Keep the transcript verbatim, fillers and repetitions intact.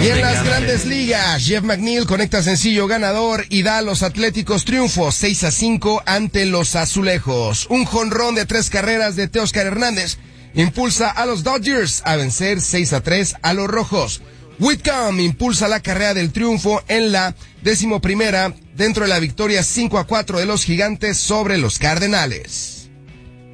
Y en las grandes ligas, Jeff McNeil conecta sencillo ganador y da a los Atléticos triunfo seis a cinco ante los Azulejos. Un jonrón de tres carreras de Teóscar Hernández impulsa a los Dodgers a vencer seis a tres a los Rojos. Whitcomb impulsa la carrera del triunfo en la decimoprimera dentro de la victoria cinco a cuatro de los Gigantes sobre los Cardenales.